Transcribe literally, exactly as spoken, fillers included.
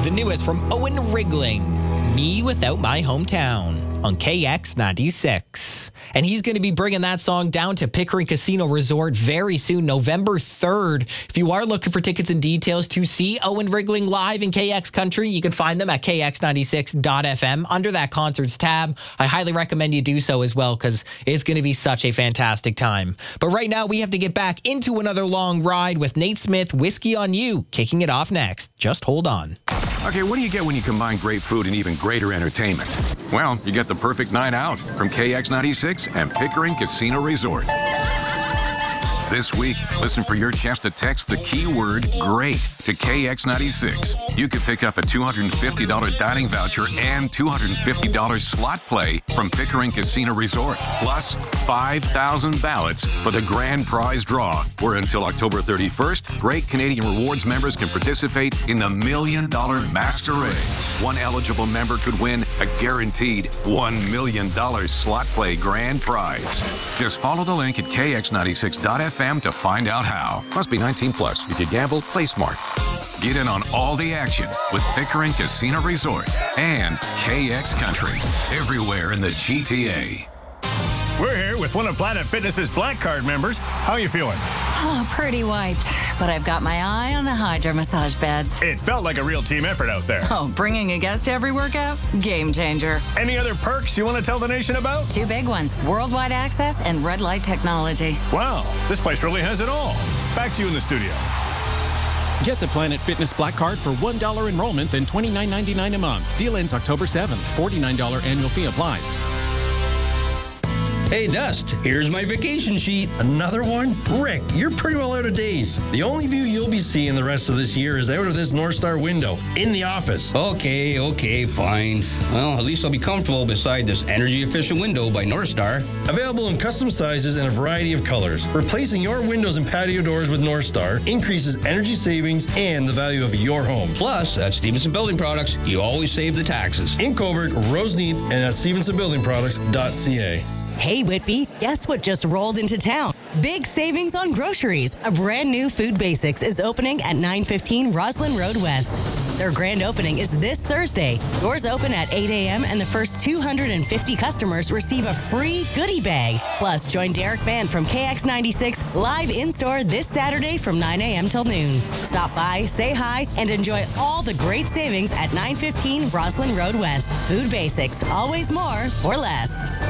the newest from Owen Rigling, Me Without My Hometown, on K X ninety-six. And he's going to be bringing that song down to Pickering Casino Resort very soon, November third. If you are looking for tickets and details to see Owen Rigling live in K X Country, you can find them at K X ninety-six dot F M under that concerts tab. I highly recommend you do so as well because it's going to be such a fantastic time. But right now, we have to get back into another long ride with Nate Smith, Whiskey on You, kicking it off next. Just hold on. Okay, what do you get when you combine great food and even greater entertainment? Well, you get the perfect night out from K X ninety-six and Pickering Casino Resort. This week, listen for your chance to text the keyword GREAT to K X ninety-six. You could pick up a two hundred fifty dollars dining voucher and two hundred fifty dollars slot play from Pickering Casino Resort, plus five thousand ballots for the grand prize draw, where until October thirty-first, Great Canadian Rewards members can participate in the Million Dollar Masquerade. One eligible member could win a guaranteed one million dollars slot play grand prize. Just follow the link at K X ninety-six dot F M to find out how. Must be nineteen plus. If you gamble, play smart. Get in on all the action with Pickering Casino Resort and K X Country. Everywhere in the G T A. We're here with one of Planet Fitness's Black Card members. How are you feeling? Oh, pretty wiped. But I've got my eye on the Hydra massage beds. It felt like a real team effort out there. Oh, bringing a guest to every workout? Game changer. Any other perks you want to tell the nation about? Two big ones, worldwide access and red light technology. Wow, this place really has it all. Back to you in the studio. Get the Planet Fitness Black Card for one dollar enrollment and twenty-nine ninety-nine a month. Deal ends October seventh. forty-nine dollars annual fee applies. Hey, Dust, here's my vacation sheet. Another one? Rick, you're pretty well out of days. The only view you'll be seeing the rest of this year is out of this North Star window, in the office. Okay, okay, fine. Well, at least I'll be comfortable beside this energy-efficient window by North Star. Available in custom sizes and a variety of colors. Replacing your windows and patio doors with North Star increases energy savings and the value of your home. Plus, at Stevenson Building Products, you always save the taxes. In Coburg, Roseneath, and at stevenson building products dot c a. Hey, Whitby, guess what just rolled into town? Big savings on groceries. A brand new Food Basics is opening at nine fifteen Roslyn Road West. Their grand opening is this Thursday. Doors open at eight a.m. and the first two hundred fifty customers receive a free goodie bag. Plus, join Derek Band from K X ninety-six live in-store this Saturday from nine a.m. till noon. Stop by, say hi, and enjoy all the great savings at nine fifteen Roslyn Road West. Food Basics, always more for less.